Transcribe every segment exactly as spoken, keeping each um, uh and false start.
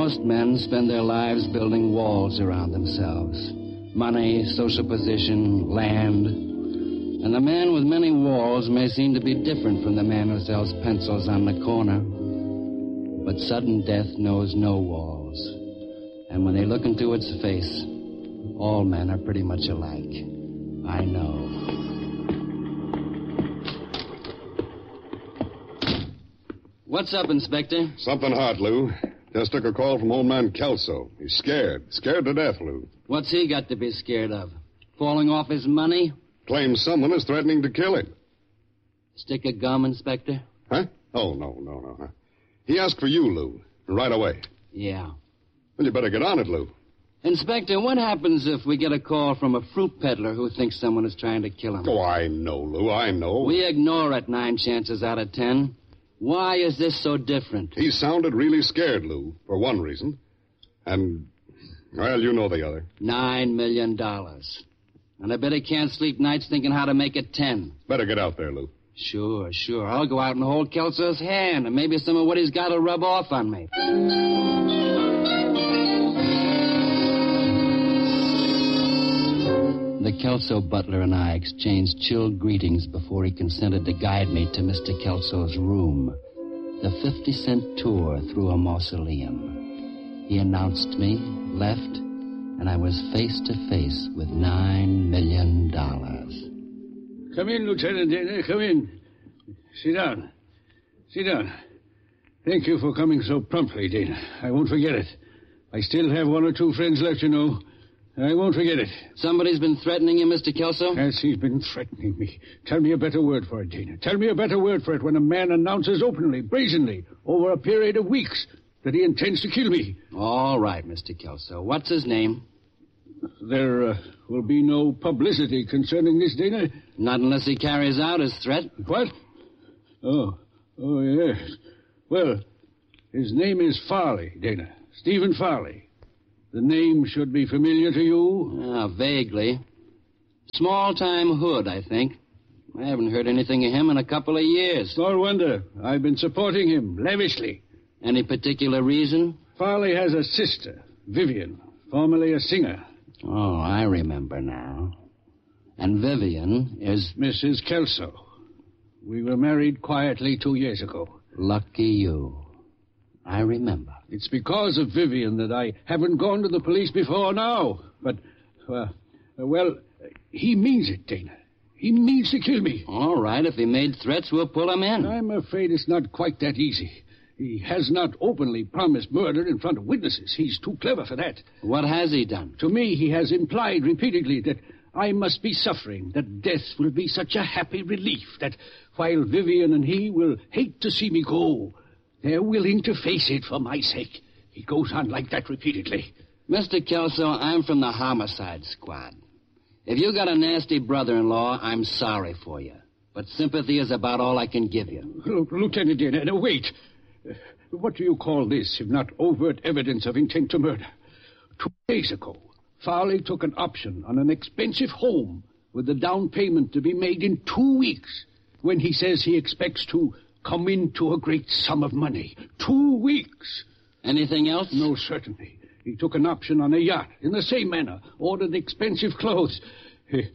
Most men spend their lives building walls around themselves. Money, social position, land. And the man with many walls may seem to be different from the man who sells pencils on the corner. But sudden death knows no walls. And when they look into its face, all men are pretty much alike. I know. What's up, Inspector? Something hot, Lou. Just took a call from old man Kelso. He's scared. Scared to death, Lou. What's he got to be scared of? Falling off his money? Claims someone is threatening to kill him. Stick of gum, Inspector? Huh? Oh, no, no, no. He asked for you, Lou. Right away. Yeah. Well, you better get on it, Lou. Inspector, what happens if we get a call from a fruit peddler who thinks someone is trying to kill him? Oh, I know, Lou, I know. We ignore it nine chances out of ten. Why is this so different? He sounded really scared, Lou, for one reason. And, well, you know the other. Nine million dollars. And I bet he can't sleep nights thinking how to make it ten. Better get out there, Lou. Sure, sure. I'll go out and hold Kelso's hand, and maybe some of what he's got will rub off on me. The Kelso butler and I exchanged chilled greetings before he consented to guide me to Mister Kelso's room, the fifty-cent tour through a mausoleum. He announced me, left, and I was face to face with nine million dollars. Come in, Lieutenant Dana, come in. Sit down. Sit down. Thank you for coming so promptly, Dana. I won't forget it. I still have one or two friends left, you know. I won't forget it. Somebody's been threatening you, Mister Kelso? Yes, he's been threatening me. Tell me a better word for it, Dana. Tell me a better word for it when a man announces openly, brazenly, over a period of weeks, that he intends to kill me. All right, Mister Kelso. What's his name? There uh, will be no publicity concerning this, Dana? Not unless he carries out his threat. What? Oh, oh, yes. Well, his name is Farley, Dana. Stephen Farley. The name should be familiar to you? Ah, vaguely. Small-time hood, I think. I haven't heard anything of him in a couple of years. No wonder. I've been supporting him lavishly. Any particular reason? Farley has a sister, Vivian, formerly a singer. Oh, I remember now. And Vivian is... Missus Kelso. We were married quietly two years ago. Lucky you. I remember. It's because of Vivian that I haven't gone to the police before now. But, uh, well, he means it, Dana. He means to kill me. All right, if he made threats, we'll pull him in. I'm afraid it's not quite that easy. He has not openly promised murder in front of witnesses. He's too clever for that. What has he done? To me, he has implied repeatedly that I must be suffering, that death will be such a happy relief, that while Vivian and he will hate to see me go, they're willing to face it for my sake. He goes on like that repeatedly. Mister Kelso, I'm from the homicide squad. If you got a nasty brother-in-law, I'm sorry for you. But sympathy is about all I can give you. L- Lieutenant Dana, now wait. Uh, what do you call this, if not overt evidence of intent to murder? Two days ago, Farley took an option on an expensive home with the down payment to be made in two weeks when he says he expects to come into a great sum of money. Two weeks. Anything else? No, certainly. He took an option on a yacht in the same manner, ordered expensive clothes. He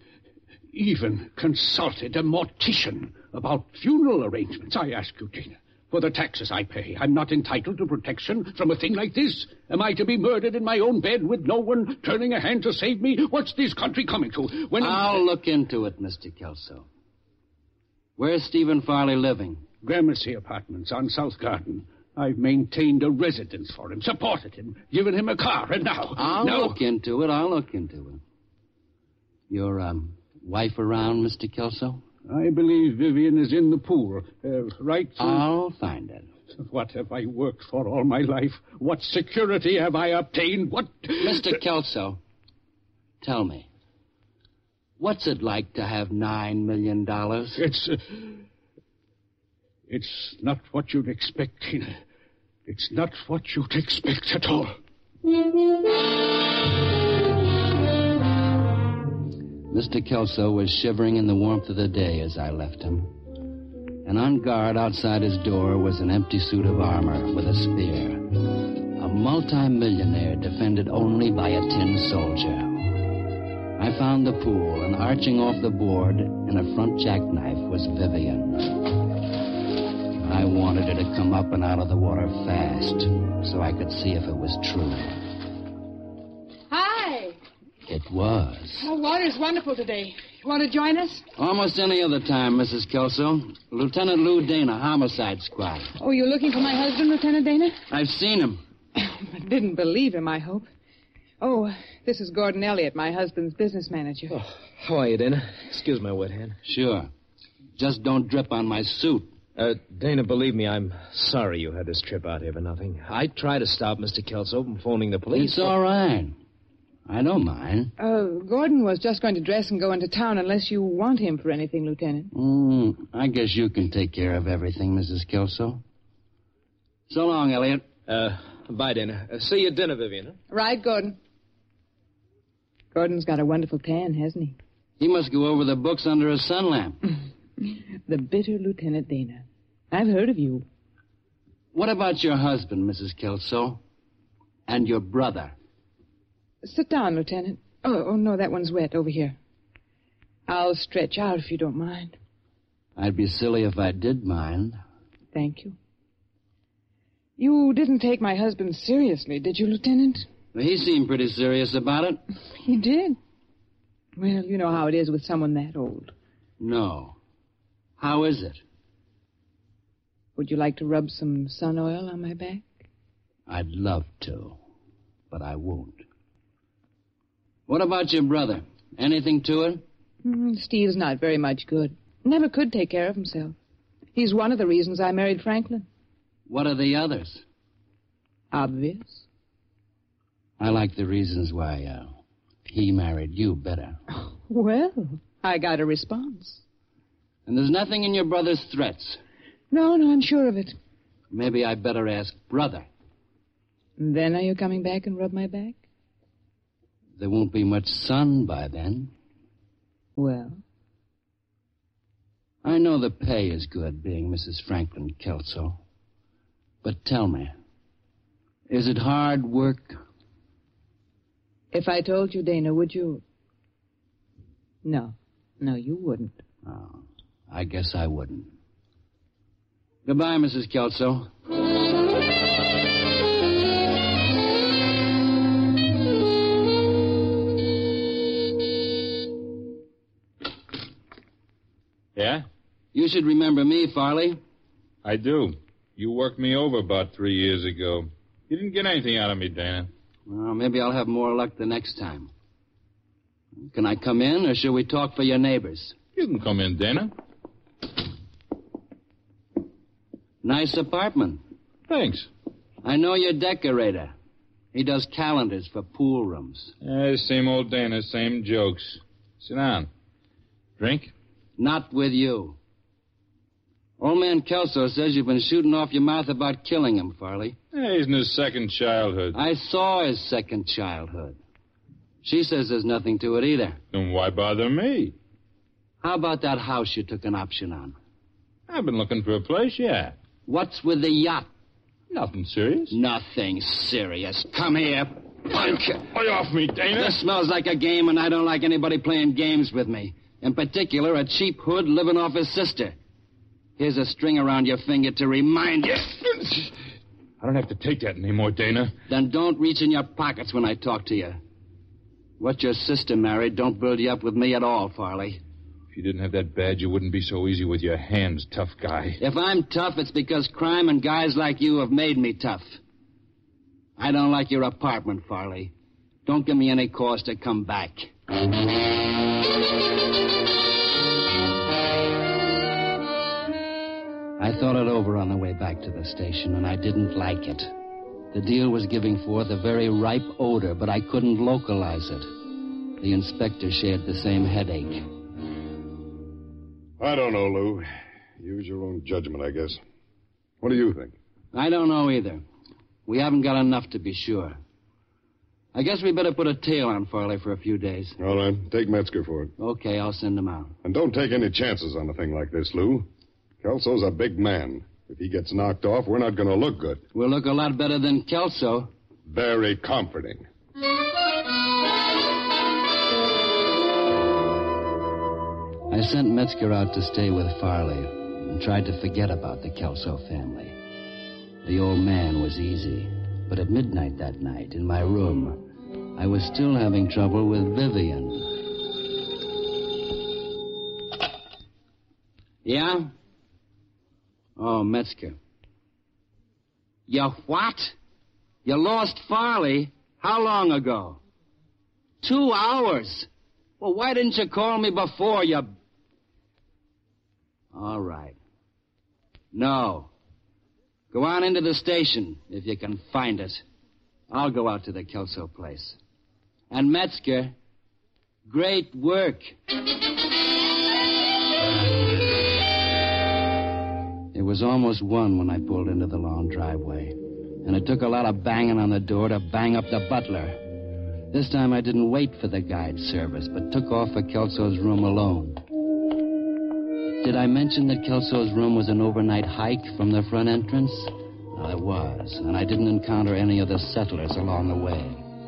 even consulted a mortician about funeral arrangements. I ask you, Dana, for the taxes I pay, I'm not entitled to protection from a thing like this? Am I to be murdered in my own bed with no one turning a hand to save me? What's this country coming to? When I'll I'm... look into it, Mister Kelso. Where's Stephen Farley living? Gramercy Apartments on South Garden. I've maintained a residence for him, supported him, given him a car, and now... I'll now... look into it, I'll look into it. Your, um, wife around, Mister Kelso? I believe Vivian is in the pool, uh, right through... I'll find it. What have I worked for all my life? What security have I obtained? What... Mister Kelso, tell me, what's it like to have nine million dollars? It's... Uh... It's not what you'd expect, Tina. It's not what you'd expect at all. Mister Kelso was shivering in the warmth of the day as I left him. And on guard outside his door was an empty suit of armor with a spear. A multi-millionaire defended only by a tin soldier. I found the pool, and arching off the board in a front jackknife was Vivian. I wanted her to come up and out of the water fast so I could see if it was true. Hi. It was. The water's wonderful today. You want to join us? Almost any other time, Missus Kelso. Lieutenant Lou Dana, Homicide Squad. Oh, you're looking for my husband, Lieutenant Dana? I've seen him. Didn't believe him, I hope. Oh, this is Gordon Elliott, my husband's business manager. Oh, how are you, Dana? Excuse my wet hand. Sure. Just don't drip on my suit. Uh, Dana, believe me, I'm sorry you had this trip out here for nothing. I tried to stop Mister Kelso from phoning the police. It's all right. I don't mind. Uh, Gordon was just going to dress and go into town unless you want him for anything, Lieutenant. Mm, I guess you can take care of everything, Missus Kelso. So long, Elliot. Uh, bye, Dana. Uh, see you at dinner, Vivian. Huh? Right, Gordon. Gordon's got a wonderful tan, hasn't he? He must go over the books under a sun lamp. The bitter Lieutenant Dana. I've heard of you. What about your husband, Missus Kelso? And your brother? Sit down, Lieutenant. Oh, oh, no, that one's wet over here. I'll stretch out if you don't mind. I'd be silly if I did mind. Thank you. You didn't take my husband seriously, did you, Lieutenant? Well, he seemed pretty serious about it. He did. Well, you know how it is with someone that old. No. How is it? Would you like to rub some sun oil on my back? I'd love to, but I won't. What about your brother? Anything to it? Mm, Steve's not very much good. Never could take care of himself. He's one of the reasons I married Franklin. What are the others? Obvious. I like the reasons why uh, he married you better. Well, I got a response. And there's nothing in your brother's threats? No, no, I'm sure of it. Maybe I'd better ask brother. And then are you coming back and rub my back? There won't be much sun by then. Well? I know the pay is good, being Missus Franklin Kelso. But tell me, is it hard work? If I told you, Dana, would you? No. No, you wouldn't. Oh, I guess I wouldn't. Goodbye, Missus Kelso. Yeah? You should remember me, Farley. I do. You worked me over about three years ago. You didn't get anything out of me, Dana. Well, maybe I'll have more luck the next time. Can I come in, or shall we talk for your neighbors? You can come in, Dana. Nice apartment. Thanks. I know your decorator. He does calendars for pool rooms. Eh, same old Dana, same jokes. Sit down. Drink? Not with you. Old man Kelso says you've been shooting off your mouth about killing him, Farley. Eh, he's in his second childhood. I saw his second childhood. She says there's nothing to it either. Then why bother me? How about that house you took an option on? I've been looking for a place, yeah. What's with the yacht? Nothing serious. Nothing serious. Come here, punk. Lay off me, Dana. This smells like a game, and I don't like anybody playing games with me. In particular, a cheap hood living off his sister. Here's a string around your finger to remind you. I don't have to take that anymore, Dana. Then don't reach in your pockets when I talk to you. What your sister married don't build you up with me at all, Farley. If you didn't have that badge, you wouldn't be so easy with your hands, tough guy. If I'm tough, it's because crime and guys like you have made me tough. I don't like your apartment, Farley. Don't give me any cause to come back. I thought it over on the way back to the station, and I didn't like it. The deal was giving forth a very ripe odor, but I couldn't localize it. The inspector shared the same headache. I don't know, Lou. Use your own judgment, I guess. What do you think? I don't know either. We haven't got enough to be sure. I guess we better put a tail on Farley for a few days. All right. Take Metzger for it. Okay, I'll send him out. And don't take any chances on a thing like this, Lou. Kelso's a big man. If he gets knocked off, we're not going to look good. We'll look a lot better than Kelso. very comforting. I sent Metzger out to stay with Farley and tried to forget about the Kelso family. The old man was easy, but at midnight that night, in my room, I was still having trouble with Vivian. Yeah? Oh, Metzger. You what? You lost Farley? How long ago? Two hours? Well, why didn't you call me before, you... All right. No. Go on into the station, if you can find it. I'll go out to the Kelso place. And Metzger, great work. It was almost one when I pulled into the long driveway, and it took a lot of banging on the door to bang up the butler. This time I didn't wait for the guide service, but took off for Kelso's room alone. Did I mention that Kelso's room was an overnight hike from the front entrance? Well, it was, and I didn't encounter any of the settlers along the way.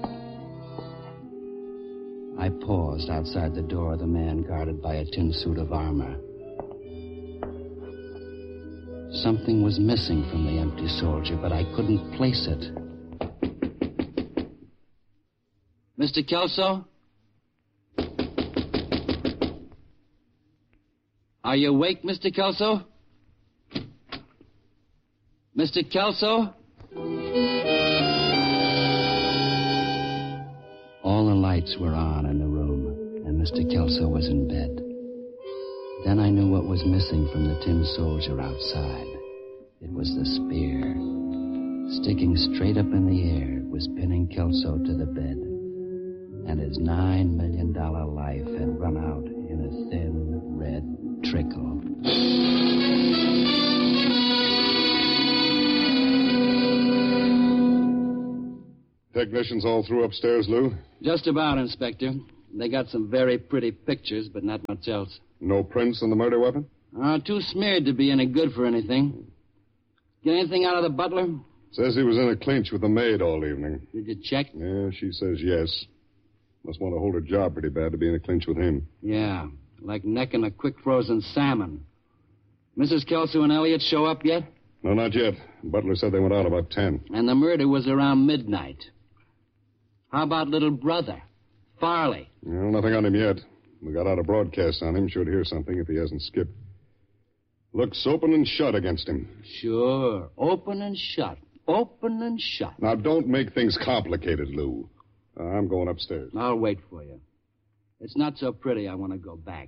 I paused outside the door of the man guarded by a tin suit of armor. Something was missing from the empty soldier, but I couldn't place it. Mister Kelso? Are you awake, Mister Kelso? Mister Kelso? All the lights were on in the room, and Mister Kelso was in bed. Then I knew what was missing from the tin soldier outside. It was the spear. Sticking straight up in the air, it was pinning Kelso to the bed. And his nine million dollar life had run out in a thin, red trickle. Technicians all through upstairs, Lou? Just about, Inspector. They got some very pretty pictures, but not much else. No prints on the murder weapon? Uh, too smeared to be any good for anything. Get anything out of the butler? Says he was in a clinch with the maid all evening. Did you check? Yeah, she says yes. Must want to hold her job pretty bad to be in a clinch with him. Yeah, like necking a quick-frozen salmon. Missus Kelso and Elliot show up yet? No, not yet. Butler said they went out about ten. And the murder was around midnight. How about little brother, Farley? Well, nothing on him yet. We got out a broadcast on him. Should hear something if he hasn't skipped. Looks open and shut against him. Sure. Open and shut. Open and shut. Now, don't make things complicated, Lou. Uh, I'm going upstairs. I'll wait for you. It's not so pretty. I want to go back.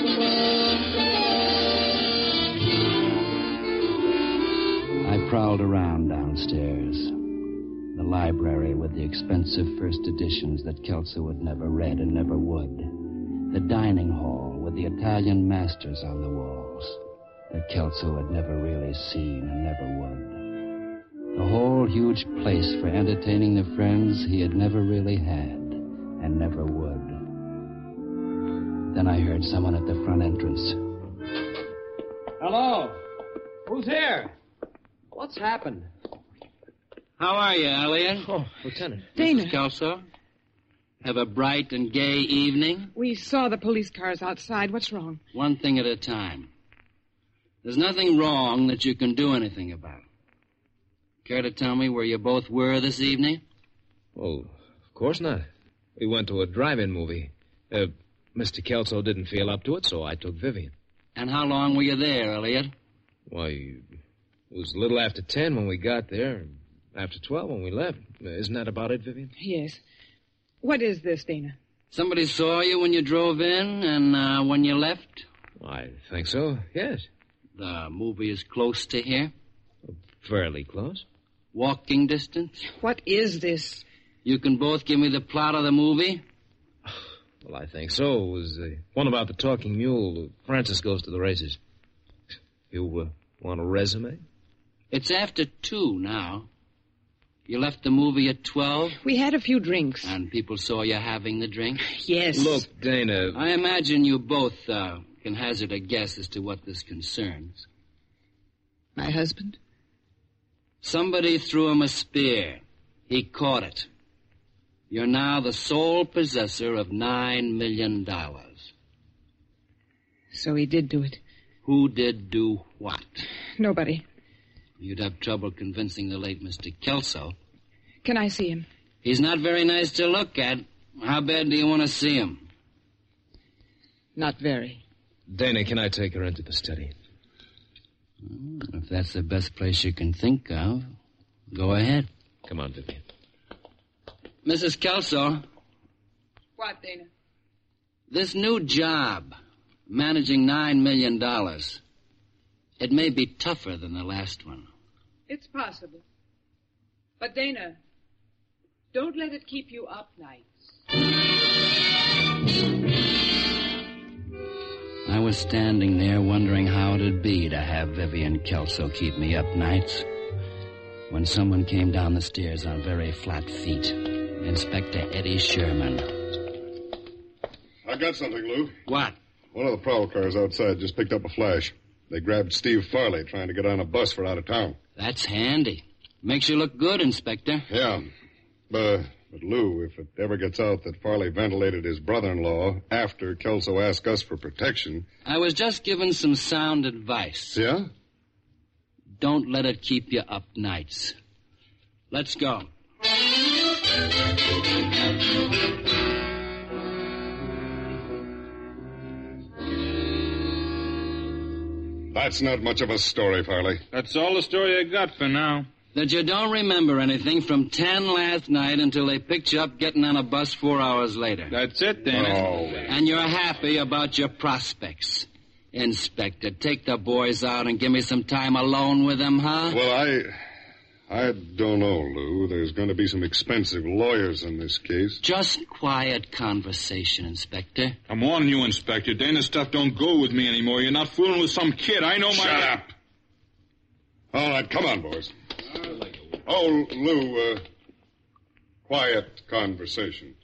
I prowled around downstairs. The library with the expensive first editions that Kelso had never read and never would. The dining hall with the Italian masters on the walls that Kelso had never really seen and never would. The whole huge place for entertaining the friends he had never really had and never would. Then I heard someone at the front entrance. Hello? Who's here? What's happened? How are you, Elliot? Oh, Lieutenant. Dana. Missus Kelso? Have a bright and gay evening? We saw the police cars outside. What's wrong? One thing at a time. There's nothing wrong that you can do anything about. Care to tell me where you both were this evening? Oh, of course not. We went to a drive-in movie. Uh, Mister Kelso didn't feel up to it, so I took Vivian. And how long were you there, Elliot? Why, it was a little after ten when we got there, after twelve when we left. Isn't that about it, Vivian? Yes. What is this, Dana? Somebody saw you when you drove in and uh, when you left? I think so, yes. The movie is close to here? Fairly close. Walking distance? What is this? You can both give me the plot of the movie? Well, I think so. It was uh, one about the talking mule. Francis goes to the races. You uh, want a resume? It's after two now. You left the movie at twelve? We had a few drinks. And people saw you having the drink? Yes. Look, Dana... I imagine you both uh, can hazard a guess as to what this concerns. My husband? Somebody threw him a spear. He caught it. You're now the sole possessor of nine million dollars. So he did do it. Who did do what? Nobody. You'd have trouble convincing the late Mister Kelso. Can I see him? He's not very nice to look at. How bad do you want to see him? Not very. Dana, can I take her into the study? If that's the best place you can think of, go ahead. Come on, Vivian. Missus Kelso. What, Dana? This new job, managing nine million dollars, it may be tougher than the last one. It's possible. But, Dana, don't let it keep you up nights. I was standing there wondering how it'd be to have Vivian Kelso keep me up nights when someone came down the stairs on very flat feet. Inspector Eddie Sherman. I got something, Lou. What? One of the prowl cars outside just picked up a flash. They grabbed Steve Farley trying to get on a bus for out of town. That's handy. Makes you look good, Inspector. Yeah. Uh, but, Lou, if it ever gets out that Farley ventilated his brother-in-law after Kelso asked us for protection... I was just given some sound advice. Yeah? Don't let it keep you up nights. Let's go. That's not much of a story, Farley. That's all the story I got for now. That you don't remember anything from ten last night until they picked you up getting on a bus four hours later. That's it, Dana. Oh. And you're happy about your prospects. Inspector, take the boys out and give me some time alone with them, huh? Well, I... I don't know, Lou. There's going to be some expensive lawyers in this case. Just quiet conversation, Inspector. I'm warning you, Inspector. Dana's stuff don't go with me anymore. You're not fooling with some kid. I know my... Shut up. All right, come on, boys. Oh, Lou, uh, quiet conversation.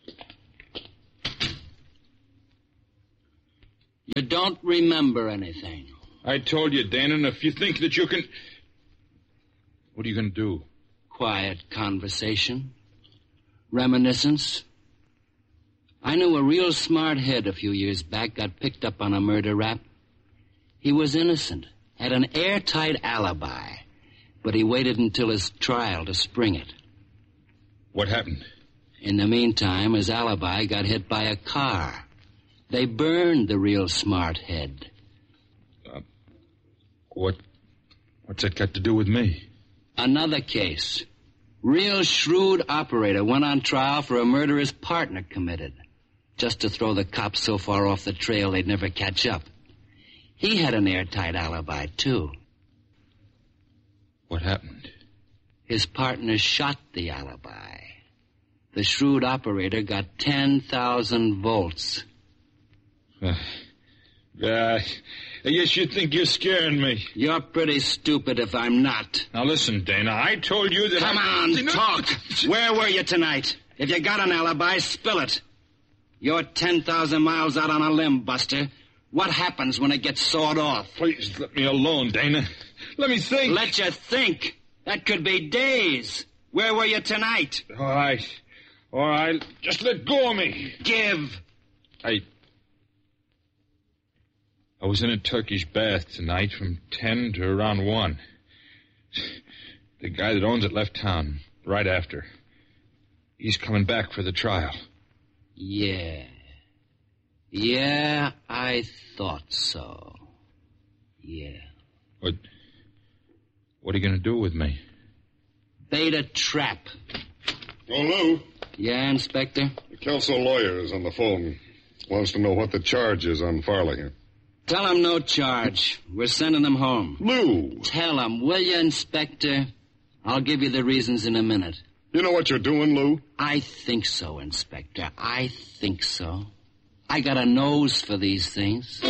You don't remember anything. I told you, Dana, and if you think that you can... What are you going to do? Quiet conversation. Reminiscence. I knew a real smart head a few years back got picked up on a murder rap. He was innocent, had an airtight alibi, but he waited until his trial to spring it. What happened? In the meantime, his alibi got hit by a car. They burned the real smart head. Uh, what... What's that got to do with me? Another case. Real shrewd operator went on trial for a murder his partner committed, just to throw the cops so far off the trail they'd never catch up. He had an airtight alibi, too. What happened? His partner shot the alibi. The shrewd operator got ten thousand volts. Uh, uh, I guess you think you're scaring me. You're pretty stupid if I'm not. Now listen, Dana, I told you that... Come I... on, talk. Where were you tonight? If you got an alibi, spill it. You're ten thousand miles out on a limb, Buster. What happens when it gets sawed off? Please let me alone, Dana. Let me think. Let you think? That could be days. Where were you tonight? All right. All right. Just let go of me. Give. I... I was in a Turkish bath tonight from ten to around one. The guy that owns it left town right after. He's coming back for the trial. Yeah. Yeah, I thought so. Yeah. What... What are you going to do with me? Bait a trap. Oh, Lou. Yeah, Inspector? The Kelso lawyer is on the phone. Wants to know what the charge is on Farley here. Tell him no charge. We're sending him home. Lou! Tell him, will you, Inspector? I'll give you the reasons in a minute. You know what you're doing, Lou? I think so, Inspector. I think so. I got a nose for these things.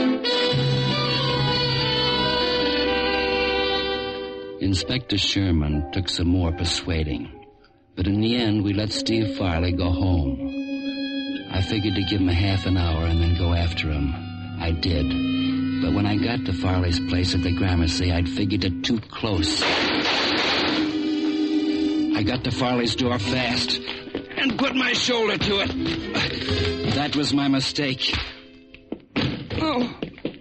Inspector Sherman took some more persuading. But in the end, we let Steve Farley go home. I figured to give him a half an hour and then go after him. I did. But when I got to Farley's place at the Gramercy, I'd figured it too close. I I got to Farley's door fast and put my shoulder to it. That was my mistake. Oh.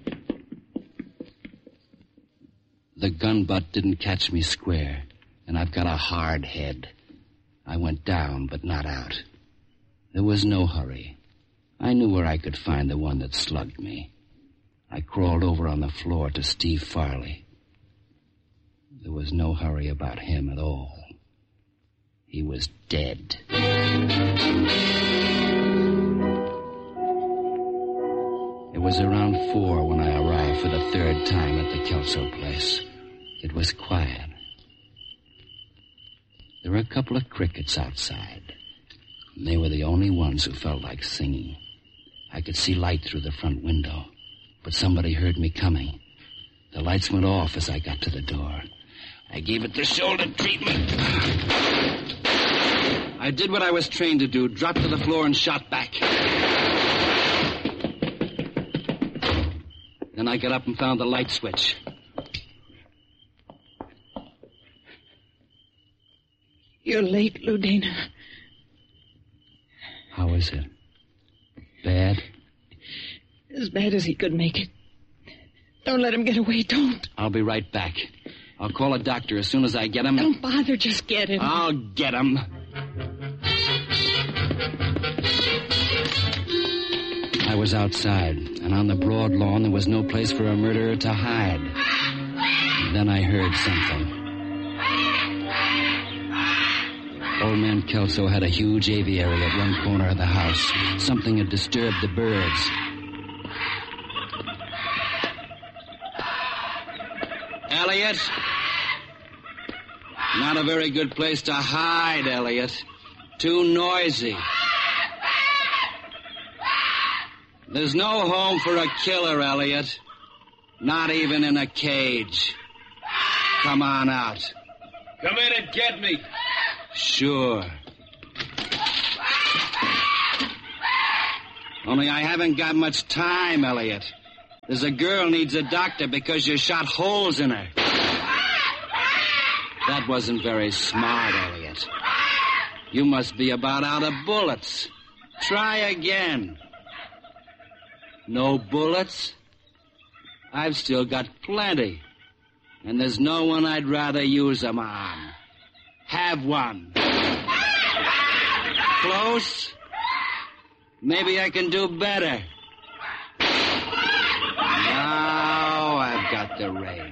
The gun butt didn't catch me square, and I've got a hard head. I went down, but not out. There was no hurry. I knew where I could find the one that slugged me. I crawled over on the floor to Steve Farley. There was no hurry about him at all. He was dead. It was around four when I arrived for the third time at the Kelso place. It was quiet. There were a couple of crickets outside. And they were the only ones who felt like singing. I could see light through the front window, but somebody heard me coming. The lights went off as I got to the door. I gave it the shoulder treatment. I did what I was trained to do, dropped to the floor and shot back. Then I got up and found the light switch. You're late, Lou Dana. How is it? Bad? As bad as he could make it. Don't let him get away, don't. I'll be right back. I'll call a doctor as soon as I get him. Don't bother, just get him. I'll get him. I was outside, and on the broad lawn there was no place for a murderer to hide. And then I heard something. Old man Kelso had a huge aviary at one corner of the house. Something had disturbed the birds. Elliot? Not a very good place to hide, Elliot. Too noisy. There's no home for a killer, Elliot. Not even in a cage. Come on out. Come in and get me. Sure. Only I haven't got much time, Elliot. There's a girl needs a doctor because you shot holes in her. That wasn't very smart, Elliot. You must be about out of bullets. Try again. No bullets? I've still got plenty. And there's no one I'd rather use them on. Have one. Close? Maybe I can do better. Now I've got the rail.